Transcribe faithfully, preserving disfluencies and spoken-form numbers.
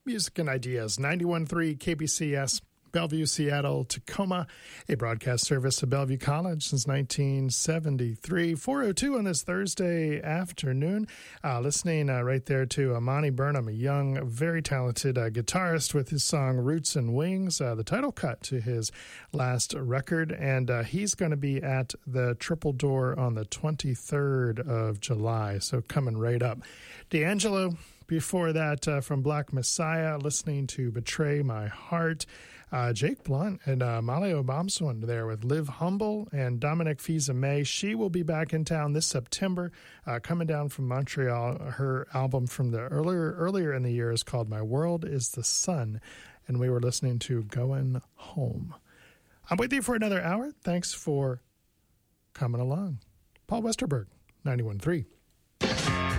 Music and Ideas, ninety-one point three K B C S, Bellevue, Seattle, Tacoma, a broadcast service of Bellevue College since nineteen seventy-three. four oh two on this Thursday afternoon. Uh, listening uh, right there to Amani Burnham, a young, very talented uh, guitarist with his song Roots and Wings, uh, the title cut to his last record. And uh, he's going to be at the Triple Door on the twenty-third of July, so coming right up. D'Angelo, before that, uh, from Black Messiah, listening to Betray My Heart. Uh, Jake Blunt and uh, Molly Obamswin there with Live Humble, and Dominic Fils-Aimé. She will be back in town this September, uh, coming down from Montreal. Her album from the earlier earlier in the year is called My World is the Sun, and we were listening to Going Home. I'm with you for another hour. Thanks for coming along. Paul Westerberg, ninety-one point three.